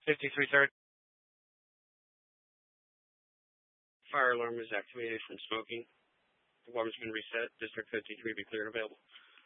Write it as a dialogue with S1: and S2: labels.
S1: 5330. Fire alarm is activated from smoking. The alarm has been reset. District 53 be clear and available.